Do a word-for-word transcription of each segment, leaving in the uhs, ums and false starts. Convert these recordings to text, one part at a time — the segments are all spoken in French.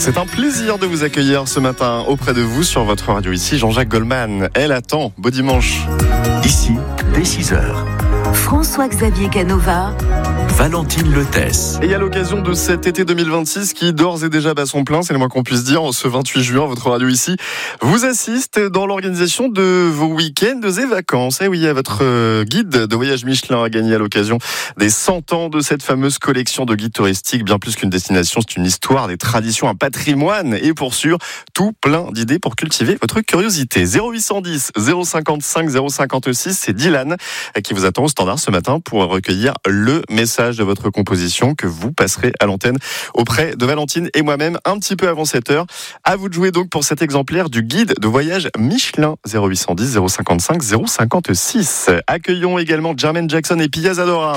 C'est un plaisir de vous accueillir ce matin auprès de vous sur votre radio ici, Jean-Jacques Goldman. Elle attend, beau dimanche. Ici, dès six heures. François-Xavier Canova, Valentine Lethesse. Et à l'occasion de cet été deux mille vingt-six qui d'ores et déjà bat son plein, c'est le moins qu'on puisse dire, ce vingt-huit juin, votre radio ici vous assiste dans l'organisation de vos week-ends et vacances. Et oui, votre guide de voyage Michelin a gagné à l'occasion des cent ans de cette fameuse collection de guides touristiques. Bien plus qu'une destination, c'est une histoire, des traditions, un patrimoine et pour sûr, tout plein d'idées pour cultiver votre curiosité. zéro huit cent dix, zéro cinquante-cinq, zéro cinquante-six, c'est Dylan qui vous attend au standard ce matin pour recueillir le message de votre composition que vous passerez à l'antenne auprès de Valentine et moi-même un petit peu avant sept heures. À vous de jouer donc pour cet exemplaire du guide de voyage Michelin. Zéro huit cent dix, zéro cinquante-cinq, zéro cinquante-six. Accueillons également Jermaine Jackson et Pia Zadora.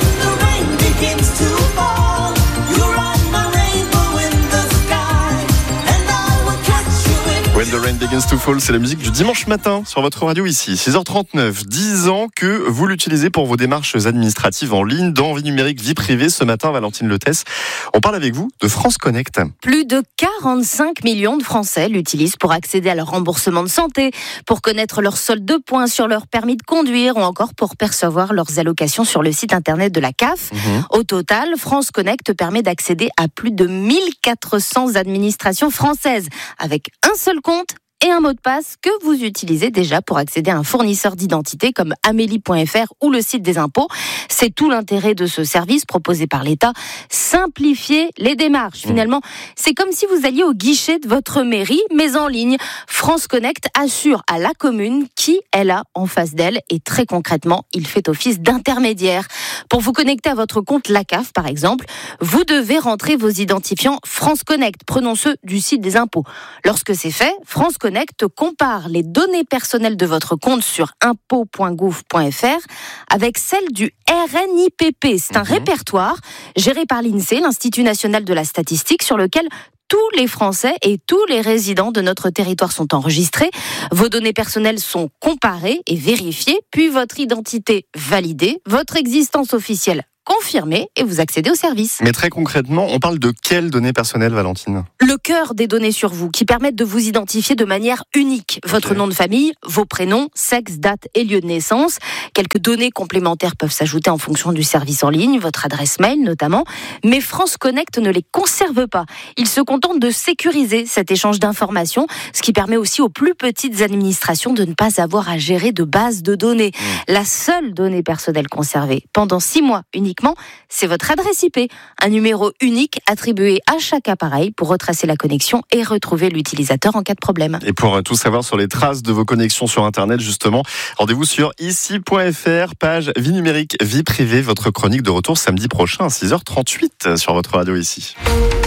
When the rain begins to fall, c'est la musique du dimanche matin sur votre radio ici. six heures trente-neuf, dix ans que vous l'utilisez pour vos démarches administratives en ligne dans vie numérique, vie privée. Ce matin, Valentine Lethesse, on parle avec vous de France Connect. Plus de quarante-cinq millions de Français l'utilisent pour accéder à leur remboursement de santé, pour connaître leur solde de points sur leur permis de conduire ou encore pour percevoir leurs allocations sur le site internet de la C A F. Mmh. Au total, France Connect permet d'accéder à plus de mille quatre cents administrations françaises avec un seul compte et un mot de passe que vous utilisez déjà pour accéder à un fournisseur d'identité comme amélie point f r ou le site des impôts. C'est tout l'intérêt de ce service proposé par l'État. Simplifier les démarches. Finalement, c'est comme si vous alliez au guichet de votre mairie, mais en ligne. France Connect assure à la commune qui elle a en face d'elle et très concrètement, il fait office d'intermédiaire. Pour vous connecter à votre compte la C A F, par exemple, vous devez rentrer vos identifiants France Connect. Prenons ceux du site des impôts. Lorsque c'est fait, France Connect compare les données personnelles de votre compte sur impôts point gouv point f r avec celles du R N I P P. C'est un mmh. répertoire géré par l'INSEE, l'Institut national de la statistique, sur lequel tous les Français et tous les résidents de notre territoire sont enregistrés. Vos données personnelles sont comparées et vérifiées, puis votre identité validée, votre existence officielle confirmée et vous accédez au service. Mais très concrètement, on parle de quelles données personnelles, Valentine ? Le cœur des données sur vous, qui permettent de vous identifier de manière unique. Votre okay. nom de famille, vos prénoms, sexe, date et lieu de naissance. Quelques données complémentaires peuvent s'ajouter en fonction du service en ligne, votre adresse mail notamment. Mais France Connect ne les conserve pas. Il se contente de sécuriser cet échange d'informations, ce qui permet aussi aux plus petites administrations de ne pas avoir à gérer de bases de données. Mmh. La seule donnée personnelle conservée pendant six mois uniquement, c'est votre adresse I P, un numéro unique attribué à chaque appareil pour retracer la connexion et retrouver l'utilisateur en cas de problème. Et pour tout savoir sur les traces de vos connexions sur Internet, justement, rendez-vous sur ici point f r, page vie numérique, vie privée. Votre chronique de retour samedi prochain à six heures trente-huit sur votre radio ici.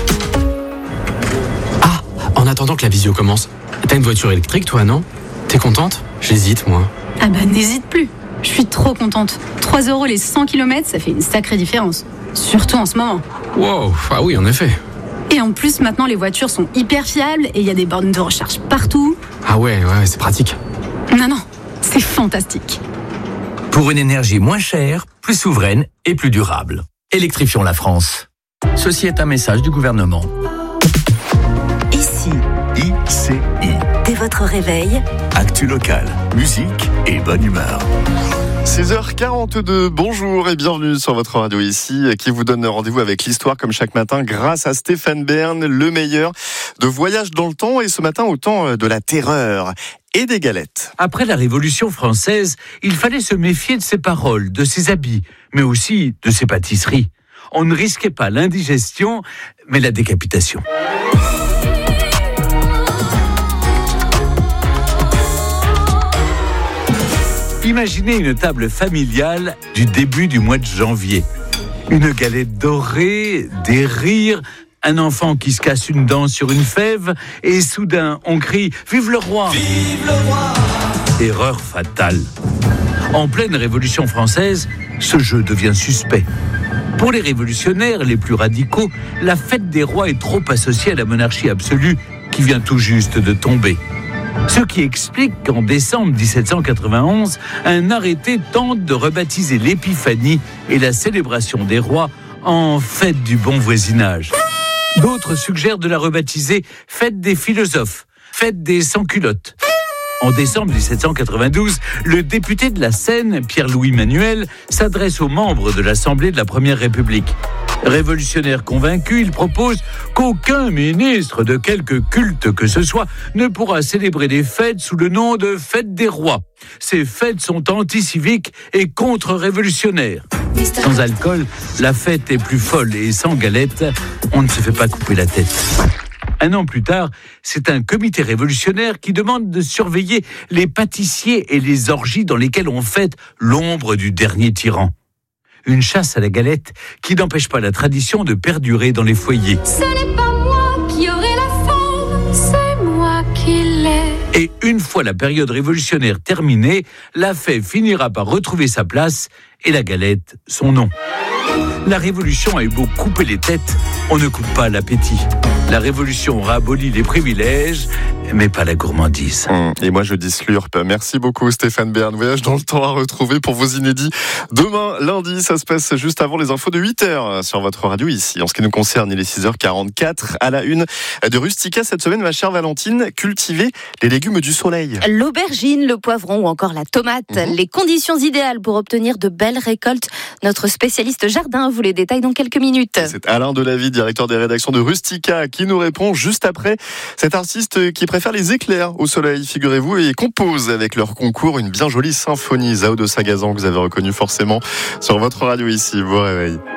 Ah, en attendant que la visio commence, t'as une voiture électrique toi, non ? T'es contente ? J'hésite, moi. Ah bah n'hésite plus. Je suis trop contente. trois euros les cent kilomètres, ça fait une sacrée différence. Surtout en ce moment. Wow, ah oui, en effet. Et en plus, maintenant, les voitures sont hyper fiables et il y a des bornes de recharge partout. Ah ouais, ouais, c'est pratique. Non, non, c'est fantastique. Pour une énergie moins chère, plus souveraine et plus durable. Électrifions la France. Ceci est un message du gouvernement. Ici, I C I. Dès votre réveil, actu local, musique et bonne humeur. six heures quarante-deux, bonjour et bienvenue sur votre radio ici, qui vous donne rendez-vous avec l'histoire comme chaque matin grâce à Stéphane Bern, le meilleur de voyage dans le temps et ce matin au temps de la terreur et des galettes. Après la Révolution française, il fallait se méfier de ses paroles, de ses habits, mais aussi de ses pâtisseries. On ne risquait pas l'indigestion, mais la décapitation. Imaginez une table familiale du début du mois de janvier. Une galette dorée, des rires, un enfant qui se casse une dent sur une fève, et soudain on crie « Vive le roi !» Vive le roi ! Erreur fatale. En pleine Révolution française, ce jeu devient suspect. Pour les révolutionnaires les plus radicaux, la fête des rois est trop associée à la monarchie absolue qui vient tout juste de tomber. Ce qui explique qu'en décembre dix-sept cent quatre-vingt-onze, un arrêté tente de rebaptiser l'épiphanie et la célébration des rois en fête du bon voisinage. D'autres suggèrent de la rebaptiser fête des philosophes, fête des sans-culottes. En décembre dix-sept cent quatre-vingt-douze, le député de la Seine, Pierre-Louis Manuel, s'adresse aux membres de l'Assemblée de la Première République. Révolutionnaire convaincu, il propose qu'aucun ministre de quelque culte que ce soit ne pourra célébrer des fêtes sous le nom de fête des rois. Ces fêtes sont anti-civiques et contre-révolutionnaires. Sans alcool, la fête est plus folle et sans galette, on ne se fait pas couper la tête. Un an plus tard, c'est un comité révolutionnaire qui demande de surveiller les pâtissiers et les orgies dans lesquelles on fête l'ombre du dernier tyran. Une chasse à la galette qui n'empêche pas la tradition de perdurer dans les foyers. Ce n'est pas moi qui aurai la femme, c'est moi qui l'ai. Et une fois la période révolutionnaire terminée, la fête finira par retrouver sa place et la galette son nom. La révolution a eu beau couper les têtes, on ne coupe pas l'appétit. La révolution aura aboli les privilèges, mais pas la gourmandise. Mmh. Et moi je dis slurp. Merci beaucoup Stéphane Bern. Voyage dans le temps à retrouver pour vos inédits. Demain, lundi, ça se passe juste avant les infos de huit heures sur votre radio ici. En ce qui nous concerne, il est six heures quarante-quatre. À la une de Rustica cette semaine, ma chère Valentine, cultiver les légumes du soleil. L'aubergine, le poivron ou encore la tomate. Mmh. Les conditions idéales pour obtenir de belles récoltes. Notre spécialiste jardin vous les détaille dans quelques minutes. C'est Alain Delavie, directeur des rédactions de Rustica, qui nous répond juste après. Cet artiste qui préfère les éclairs au soleil, figurez-vous, et compose avec leur concours une bien jolie symphonie. Zao de Sagazan, que vous avez reconnu forcément sur votre radio ici. Bon réveil.